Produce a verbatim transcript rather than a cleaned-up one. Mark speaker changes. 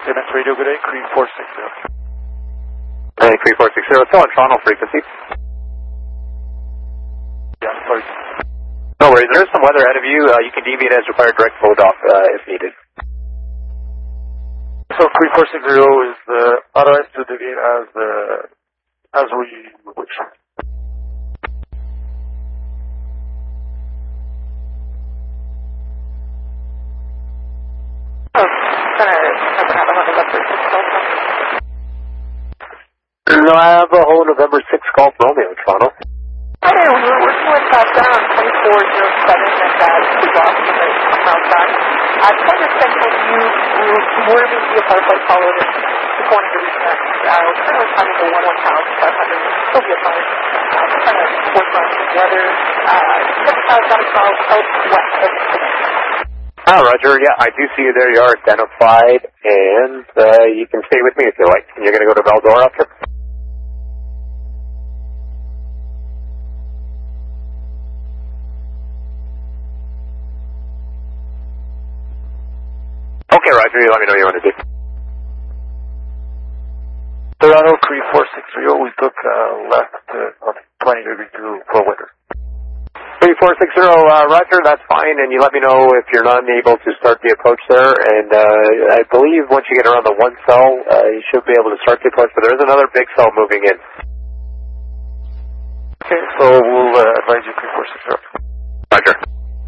Speaker 1: Maintenance Radio, good day, Cree four six zero.
Speaker 2: Hey, Cree four six zero, still on Toronto frequency.
Speaker 1: Yeah, sorry.
Speaker 2: No worries, there is some weather ahead of you. Uh, you can deviate as required, direct flow off uh, if needed.
Speaker 1: So Cree four six zero is the authorized to deviate as the as we wish.
Speaker 2: No, I have a whole November sixth Golf Romeo, Toronto.
Speaker 3: Hi there, we were working with uh, Down twenty-four oh seven and uh, two blocks from the miles back. I just wanted to check if you were able to be a fireflight follower this just wanted to reconnect. Uh, we're currently timing the one one thousand five hundred, still be a fire. Uh, just trying to work on the weather. Uh, seven thousand miles southwest of the city.
Speaker 2: Ah, Roger, yeah, I do see you there. You are identified, and uh, you can stay with me if you like. You're going to go to Val-d'Or after? Okay, Roger, you let me know what you want to do.
Speaker 1: Toronto, Cree four six zero, we took uh, left uh, on twenty degree to for winter.
Speaker 2: Cree four six zero, uh, Roger, that's fine, and you let me know if you're not able to start the approach there, and uh, I believe once you get around the one cell, uh, you should be able to start the approach, but there is another big cell moving in.
Speaker 1: Okay, so we'll uh, advise you Cree four six zero.
Speaker 2: Roger.